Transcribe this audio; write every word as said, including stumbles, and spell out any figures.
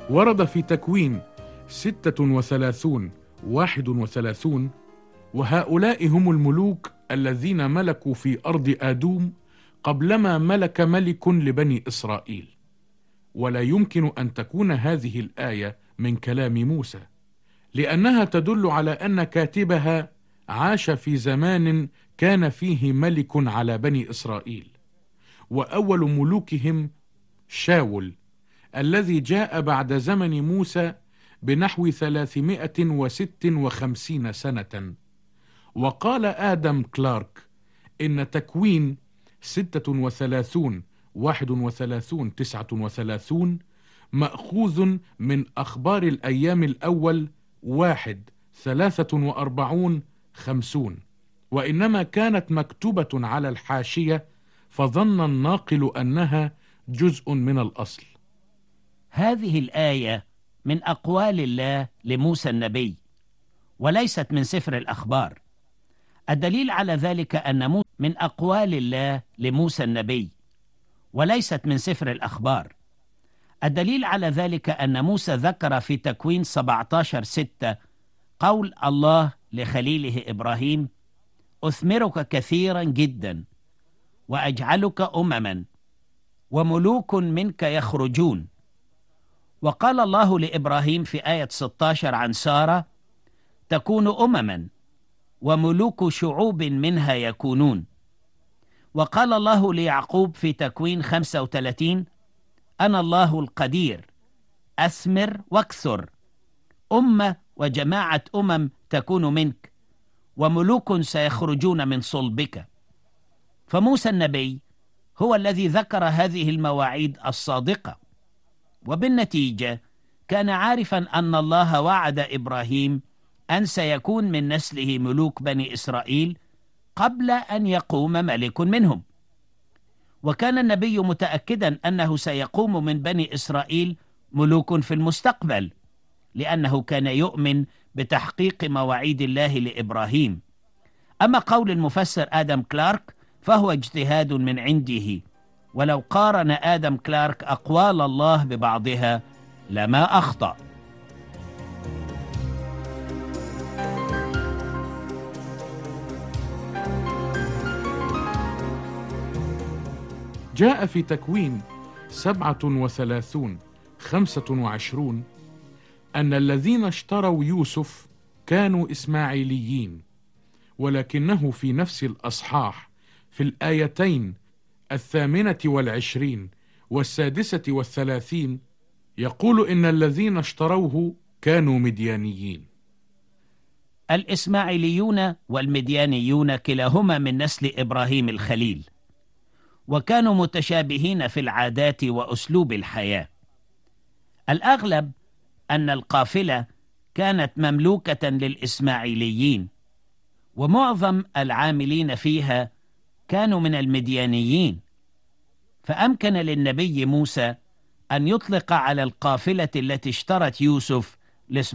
ورد في تكوين ستة وثلاثون واحد وثلاثون: وهؤلاء هم الملوك الذين ملكوا في أرض آدوم قبلما ملك ملك لبني إسرائيل. ولا يمكن أن تكون هذه الآية من كلام موسى، لأنها تدل على أن كاتبها عاش في زمان كان فيه ملك على بني إسرائيل، وأول ملوكهم شاول الذي جاء بعد زمن موسى بنحو ثلاثمائة وستة وخمسين سنة. وقال آدم كلارك إن تكوين ستة وثلاثون واحد وثلاثون تسعة وثلاثون مأخوذ من أخبار الأيام الأول واحد ثلاثة وأربعون خمسون، وإنما كانت مكتوبة على الحاشية، فظن الناقل أنها جزء من الأصل. هذه الآية من أقوال الله لموسى النبي، وليست من سفر الأخبار. الدليل على ذلك أن موسى من أقوال الله لموسى النبي، وليست من سفر الأخبار. الدليل على ذلك أن موسى ذكر في تكوين سبعة عشر ستة قول الله لخليله إبراهيم: أثمرك كثيرا جدا وأجعلك أمما وملوك منك يخرجون. وقال الله لإبراهيم في آية ستة عشر عن سارة: تكون أمما وملوك شعوب منها يكونون. وقال الله ليعقوب في تكوين خمسة وثلاثين: أنا الله القدير أثمر واكثر، أمة وجماعة أمم تكون منك، وملوك سيخرجون من صلبك. فموسى النبي هو الذي ذكر هذه المواعيد الصادقة، وبالنتيجة كان عارفا أن الله وعد إبراهيم أن سيكون من نسله ملوك بني إسرائيل قبل أن يقوم ملك منهم. وكان النبي متأكدا أنه سيقوم من بني إسرائيل ملوك في المستقبل، لأنه كان يؤمن بتحقيق مواعيد الله لإبراهيم. أما قول المفسر آدم كلارك فهو اجتهاد من عنده، ولو قارن آدم كلارك أقوال الله ببعضها لما أخطأ. جاء في تكوين سبعة وثلاثون خمسة وعشرون أن الذين اشتروا يوسف كانوا إسماعيليين، ولكنه في نفس الأصحاح في الآيتين الثامنة والعشرين والسادسة والثلاثين يقول إن الذين اشتروه كانوا مديانيين. الإسماعيليون والمديانيون كلاهما من نسل إبراهيم الخليل، وكانوا متشابهين في العادات وأسلوب الحياة. الأغلب أن القافلة كانت مملوكة للإسماعيليين، ومعظم العاملين فيها كانوا من المديانيين، فأمكن للنبي موسى أن يطلق على القافلة التي اشترت يوسف